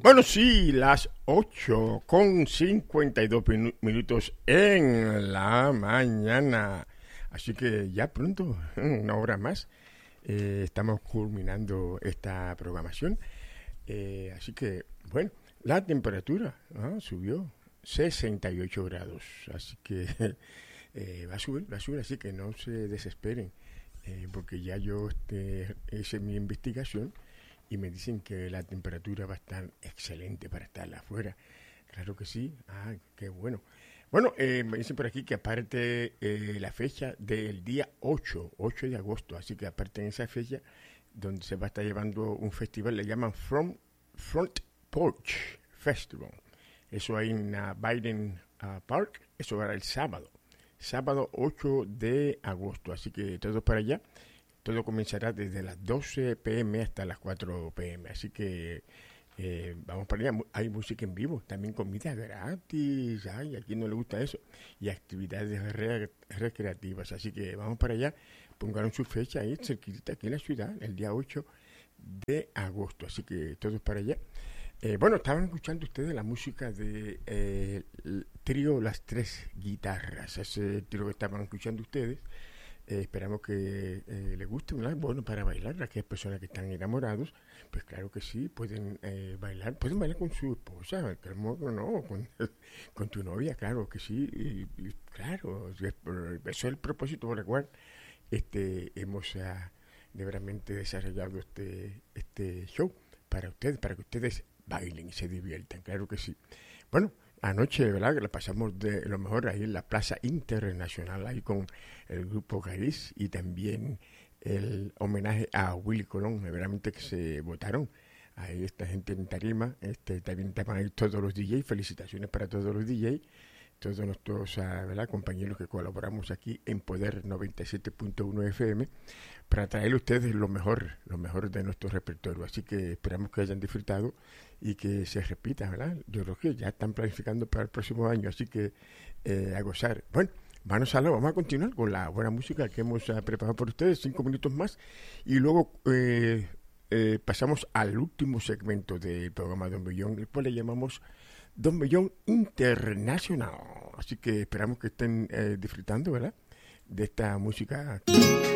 Bueno, sí, las 8:52 minutos en la mañana. Así que ya pronto, una hora más, estamos culminando esta programación. Así que, bueno, la temperatura subió 68 grados. Así que va a subir, así que no se desesperen. Porque ya yo hice mi investigación y me dicen que la temperatura va a estar excelente para estar afuera. Claro que sí. Ah, qué bueno. Bueno, me dicen por aquí que aparte la fecha del día 8 de agosto, así que aparte en esa fecha donde se va a estar llevando un festival, le llaman Front Porch Festival. Eso ahí en Biden Park, eso era el sábado 8 de agosto, así que todos para allá. Todo comenzará desde las 12 p.m. hasta las 4 p.m. Así que vamos para allá. Hay música en vivo, también comida gratis. Ay, a quien no le gusta eso. Y actividades recreativas. Así que vamos para allá. Pongan su fecha ahí, cerquita aquí en la ciudad, el día 8 de agosto. Así que todos para allá. Bueno, estaban escuchando ustedes la música de el trío Las Tres Guitarras. Ese trío que estaban escuchando ustedes. Esperamos que les guste, ¿verdad? Bueno, para bailar, aquellas personas que están enamorados, pues claro que sí, pueden bailar con su esposa, no, con tu novia, claro que sí, y claro, eso es el propósito por el cual hemos de veramente desarrollado este show para que ustedes bailen y se diviertan, claro que sí. Bueno, anoche, ¿verdad? Que la pasamos de lo mejor ahí en la Plaza Internacional, ahí con el grupo Cariz y también el homenaje a Willy Colón, verdaderamente que se votaron. Ahí esta gente en tarima, también estaban ahí todos los DJs, felicitaciones para todos los DJs, todos nuestros ¿verdad? Compañeros que colaboramos aquí en Poder 97.1 FM para traerle a ustedes lo mejor de nuestro repertorio. Así que esperamos que hayan disfrutado y que se repita, ¿verdad? Yo creo que ya están planificando para el próximo año, así que a gozar. Bueno, vamos a continuar con la buena música que hemos preparado por ustedes, 5 minutos más, y luego pasamos al último segmento del programa Don Bellón, el cual le llamamos Don Bellón Internacional. Así que esperamos que estén disfrutando, ¿verdad? De esta música aquí.